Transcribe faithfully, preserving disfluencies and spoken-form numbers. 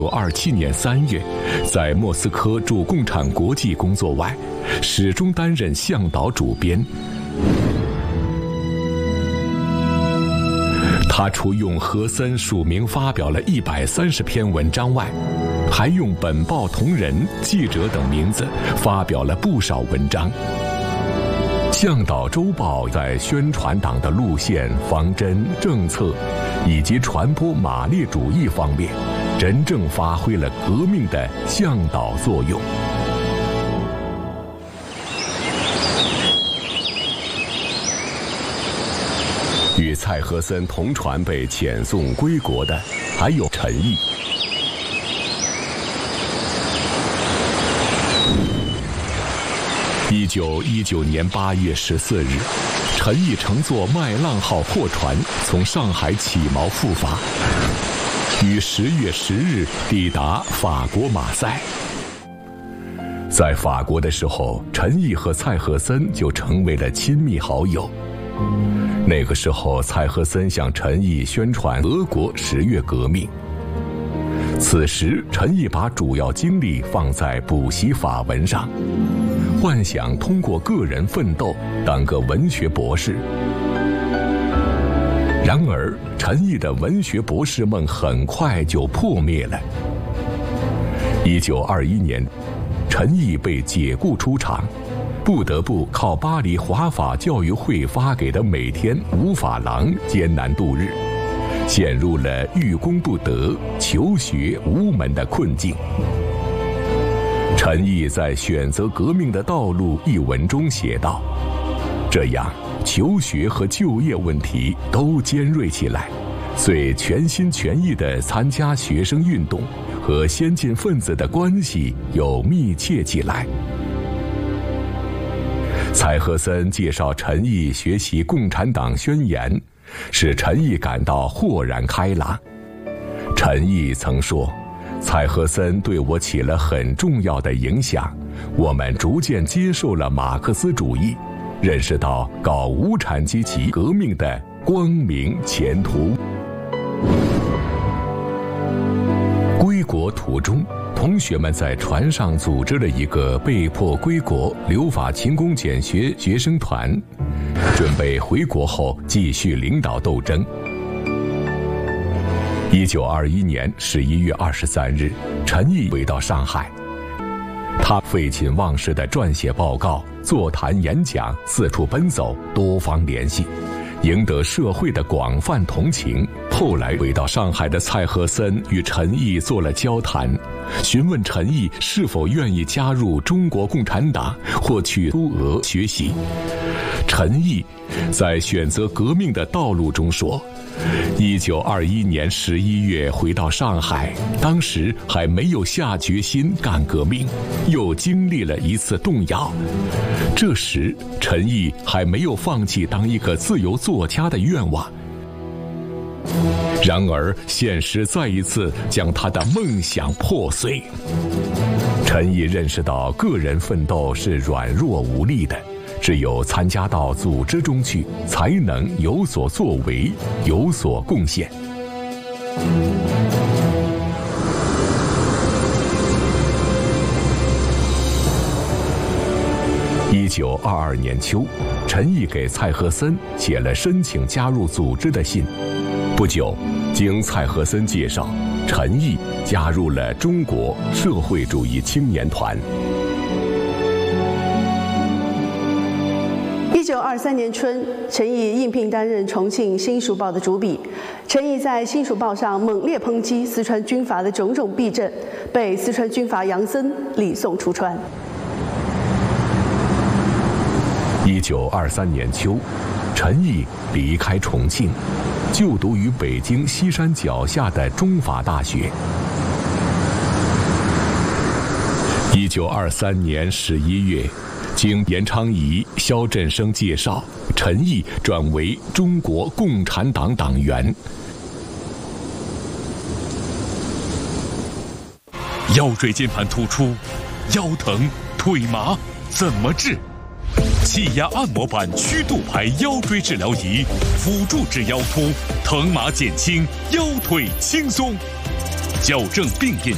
一九二七年三月，在莫斯科驻共产国际工作外，始终担任向导主编。他除用和森署名发表了一百三十篇文章外，还用本报同仁、记者等名字发表了不少文章。向导周报在宣传党的路线、方针、政策以及传播马列主义方面，真正发挥了革命的向导作用。与蔡和森同船被遣送归国的还有陈毅。一九一九年八月十四日，陈毅乘坐麦浪号货船从上海起锚赴法，于十月十日抵达法国马赛。在法国的时候，陈毅和蔡和森就成为了亲密好友。那个时候，蔡和森向陈毅宣传俄国十月革命。此时，陈毅把主要精力放在补习法文上，幻想通过个人奋斗当个文学博士。然而，陈毅的文学博士梦很快就破灭了。一九二一年，陈毅被解雇出场，不得不靠巴黎华法教育会发给的每天五法郎艰难度日，陷入了欲攻不得、求学无门的困境。陈毅在《选择革命的道路》一文中写道：“这样，求学和就业问题都尖锐起来，遂全心全意地参加学生运动，和先进分子的关系又密切起来。”蔡和森介绍陈毅学习《共产党宣言》，使陈毅感到豁然开朗。陈毅曾说：“蔡和森对我起了很重要的影响，我们逐渐接受了马克思主义，认识到搞无产阶级革命的光明前途。”归国途中，同学们在船上组织了一个被迫归国留法勤工俭学学生团，准备回国后继续领导斗争。一九二一年十一月二十三日，陈毅回到上海，他废寝忘食地撰写报告、座谈演讲，四处奔走，多方联系，赢得社会的广泛同情。后来回到上海的蔡和森与陈毅做了交谈，询问陈毅是否愿意加入中国共产党或去苏俄学习。陈毅在《选择革命的道路》中说：“一九二一年十一月回到上海，当时还没有下决心干革命，又经历了一次动摇。这时，陈毅还没有放弃当一个自由作家的愿望。然而，现实再一次将他的梦想破碎。陈毅认识到个人奋斗是软弱无力的，只有参加到组织中去，才能有所作为，有所贡献。一九二二年秋，陈毅给蔡和森写了申请加入组织的信。不久，经蔡和森介绍，陈毅加入了中国社会主义青年团。 一九二三年春，陈毅应聘担任重庆《新蜀报》的主笔。陈毅在《新蜀报》上猛烈抨击四川军阀的种种弊政，被四川军阀杨森礼送出川。 一九二三年秋，陈毅离开重庆，就读于北京西山脚下的中法大学。一九二三年十一月，经严昌仪、肖振声介绍，陈毅转为中国共产党党员。 腰椎间盘突出，腰疼、腿麻，怎么治？气压按摩板曲度牌腰椎治疗仪，辅助治腰突，疼麻减轻，腰腿轻松，矫正病变